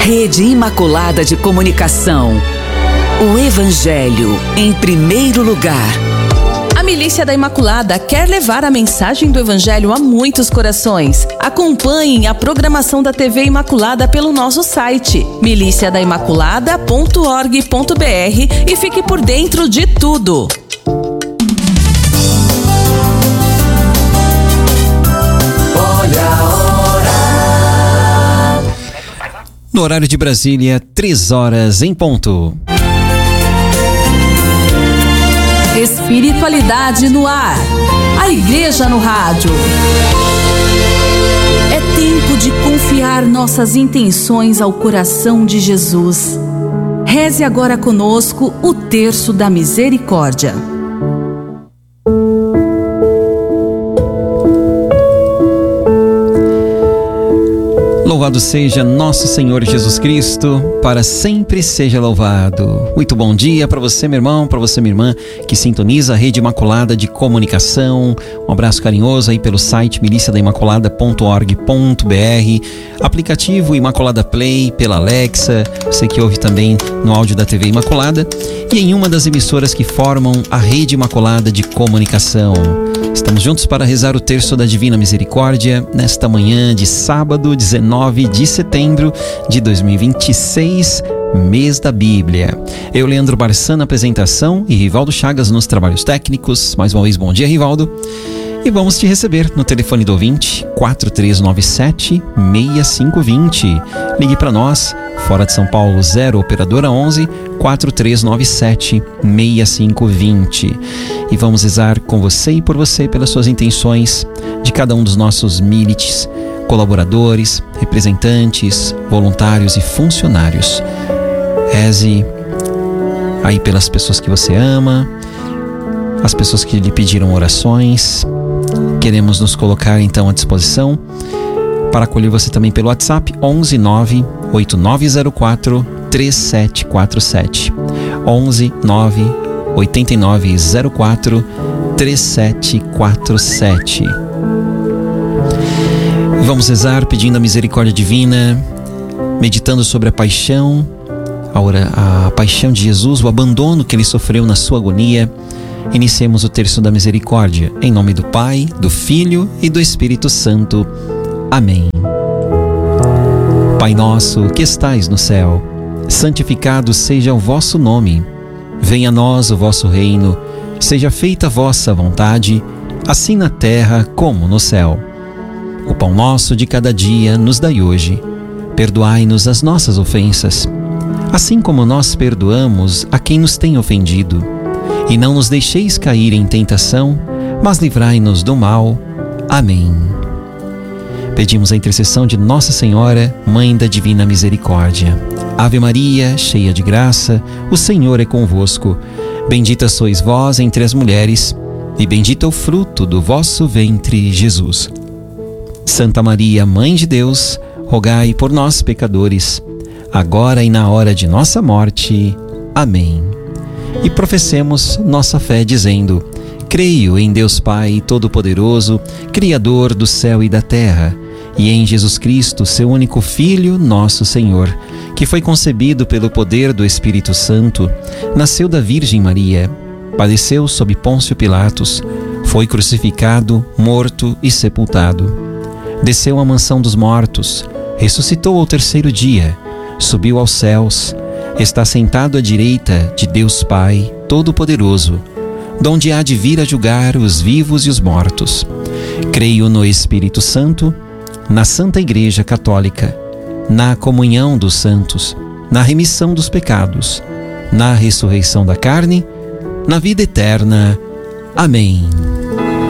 Rede Imaculada de Comunicação. O Evangelho em primeiro lugar. A Milícia da Imaculada quer levar a mensagem do Evangelho a muitos corações. Acompanhem a programação da TV Imaculada pelo nosso site miliciadaimaculada.org.br e fique por dentro de tudo. Olha a hora. No horário de Brasília, 3 horas em ponto. Espiritualidade no ar. A Igreja no rádio. É tempo de confiar nossas intenções ao coração de Jesus. Reze agora conosco o Terço da Misericórdia. Louvado seja nosso Senhor Jesus Cristo, para sempre seja louvado. Muito bom dia para você, meu irmão, para você, minha irmã, que sintoniza a Rede Imaculada de Comunicação. Um abraço carinhoso aí pelo site miliciadaimaculada.org.br, aplicativo Imaculada Play, pela Alexa, você que ouve também no áudio da TV Imaculada e em uma das emissoras que formam a Rede Imaculada de Comunicação. Estamos juntos para rezar o Terço da Divina Misericórdia nesta manhã de sábado, 19 de setembro de 2026, mês da Bíblia. Eu, Leandro Barçan, na apresentação e Rivaldo Chagas nos trabalhos técnicos. Mais uma vez, bom dia, Rivaldo. E vamos te receber no telefone do ouvinte 4397-6520. Ligue para nós, fora de São Paulo, 0 operadora 11 4397-6520. E vamos rezar com você e por você pelas suas intenções de cada um dos nossos milites, colaboradores, representantes, voluntários e funcionários. Reze aí pelas pessoas que você ama, as pessoas que lhe pediram orações. Queremos nos colocar então à disposição para acolher você também pelo WhatsApp 11 9 8904 3747 11 9 8904 3747. Vamos rezar pedindo a misericórdia divina, meditando sobre a paixão, a paixão de Jesus, o abandono que ele sofreu na sua agonia. Iniciemos o Terço da Misericórdia, em nome do Pai, do Filho e do Espírito Santo. Amém. Pai nosso, que estais no céu, santificado seja o vosso nome. Venha a nós o vosso reino, seja feita a vossa vontade, assim na terra como no céu. O pão nosso de cada dia nos dai hoje. Perdoai-nos as nossas ofensas, assim como nós perdoamos a quem nos tem ofendido. E não nos deixeis cair em tentação, mas livrai-nos do mal. Amém. Pedimos a intercessão de Nossa Senhora, Mãe da Divina Misericórdia. Ave Maria, cheia de graça, o Senhor é convosco. Bendita sois vós entre as mulheres, e bendito é o fruto do vosso ventre, Jesus. Santa Maria, Mãe de Deus, rogai por nós, pecadores, agora e na hora de nossa morte. Amém. E professemos nossa fé dizendo: creio em Deus Pai Todo-Poderoso, Criador do céu e da terra, e em Jesus Cristo, seu único Filho, nosso Senhor, que foi concebido pelo poder do Espírito Santo, nasceu da Virgem Maria, padeceu sob Pôncio Pilatos, foi crucificado, morto e sepultado. Desceu à mansão dos mortos, ressuscitou ao terceiro dia, subiu aos céus, está sentado à direita de Deus Pai Todo-Poderoso, donde há de vir a julgar os vivos e os mortos. Creio no Espírito Santo, na Santa Igreja Católica, na comunhão dos santos, na remissão dos pecados, na ressurreição da carne, na vida eterna. Amém.